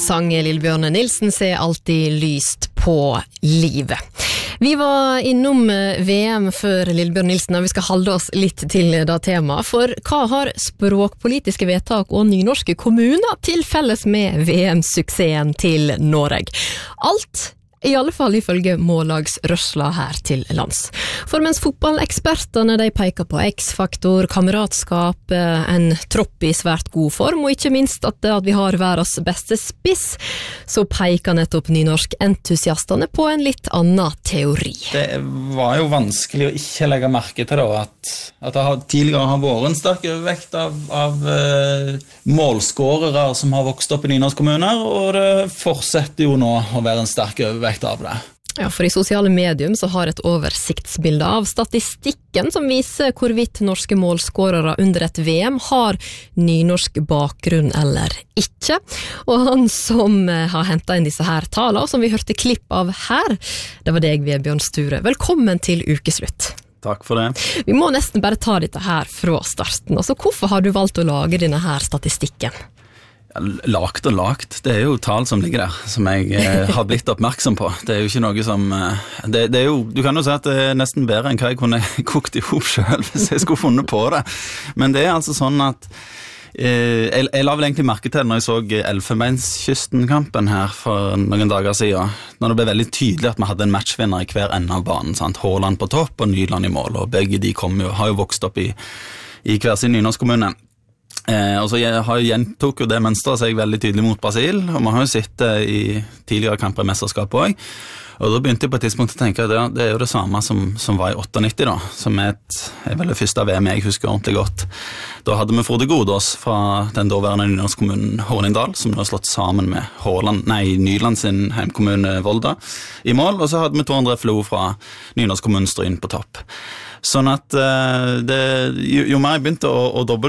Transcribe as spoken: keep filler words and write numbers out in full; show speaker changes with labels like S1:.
S1: sang Lillebjørn Nilsen ser alltid lyst på livet. Vi var innom V M før Lillebjørn Nilsen, og vi skal holde oss litt til det temaet. For hva har språkpolitiske vedtak og nynorske kommuner til felles med V M-suksessen til Norge? Alt I alle fall ifølge mållagsrørsla her til lands. For mens fotballekspertene de peker på X-faktor, kameratskap, en tropp I svært god form, og ikke minst at, at vi har verdens beste spiss, så peker nettopp nynorsk-entusiastene på en litt annen teori.
S2: Det var jo vanskelig å ikke legge merke til da, at, at det har, tidligere har vært en sterk overvekt av, av uh, målskårere som har vokst opp I nynorsk kommuner, og det fortsetter jo nå å være en sterk overvekt av det.
S1: Ja, for I sosiale medium så har et oversiktsbilde av statistikken som viser hvorvidt norske målskårere under et V M har nynorsk bakgrunn eller ikke. Og han som har hentet inn disse her talene, og som vi hørte klipp av her, det var deg, Vebjørn Sture. Velkommen til ukeslutt.
S3: Takk for det.
S1: Vi må nesten bare ta dette her fra starten. Altså, hvorfor har du valgt å lage denne her statistikken?
S3: Lagt og lagt, det er jo tall som ligger der, som jeg eh, har blitt oppmerksom på. Det er jo ikke noe som... Eh, det, det er jo, du kan jo si at det er nesten bedre enn hva jeg kunne kokt I hop selv, hvis jeg skulle funnet på det. Men det er altså sånn at... Eh, jeg, jeg la vel egentlig merke til når jeg så Elfenbenskysten-kampen her for noen dager siden, når det ble veldig tydelig at vi hadde en matchvinner I hver ende av banen, sant? Haaland på topp og Nyland I mål, og begge de kom jo, har jo vokst opp I, I hver sin nynorsk kommune. Eh, og så jeg har jo gjentok jo det mønstret seg veldig tydelig mot Brasil, og man har jo sett det I tidligere kamper I mesterskapet også. Og da begynte jeg på et tidspunkt å tenke at ja, det er jo det samme som, som var I nittiåtte, da, som er et, er vel det første V M jeg husker ordentlig godt. Da hadde vi Frode Godås fra den daværende nynorskkommunen Hornindal, som har slått sammen med Håland, nei, Nyland sin heimkommune Volda I mål, og så hadde vi Tor André Flo fra nynorskkommunen Stryn på topp. Sånn at uh, det, jo, jo mer jeg begynte å, å